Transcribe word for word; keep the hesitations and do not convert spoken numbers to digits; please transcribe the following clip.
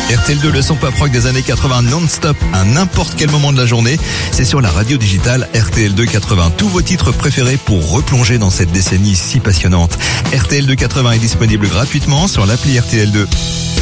R T L deux, le son pop rock des années quatre-vingts non-stop à n'importe quel moment de la journée. C'est sur la radio digitale R T L deux quatre-vingts. Tous vos titres préférés pour replonger dans cette décennie si passionnante. R T L deux quatre-vingts est disponible gratuitement sur l'appli R T L deux.